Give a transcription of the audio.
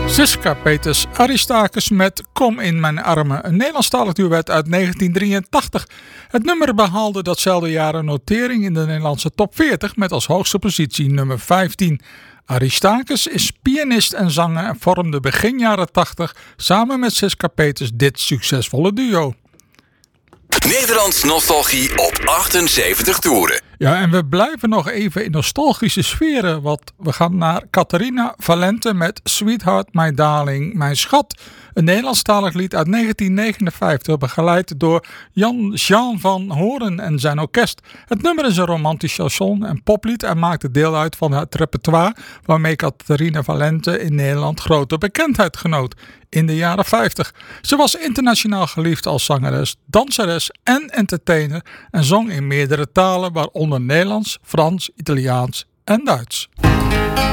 Siska Peters Aristakis met Kom in mijn armen, een Nederlandstalig duet uit 1983. Het nummer behaalde datzelfde jaar een notering in de Nederlandse top 40 met als hoogste positie nummer 15. Aristakis is pianist en zanger en vormde begin jaren 80 samen met Siska Peters dit succesvolle duo. Nederlands nostalgie op 78 toeren. Ja, en we blijven nog even in nostalgische sferen, want we gaan naar Catharina Valente met Sweetheart, My Darling, Mijn Schat. Een Nederlandstalig lied uit 1959, begeleid door Jean van Horen en zijn orkest. Het nummer is een romantisch chanson en poplied en maakte deel uit van het repertoire waarmee Catharina Valente in Nederland grote bekendheid genoot in de jaren 50. Ze was internationaal geliefd als zangeres, danseres en entertainer en zong in meerdere talen, waaronder Nederlands, Frans, Italiaans en Duits.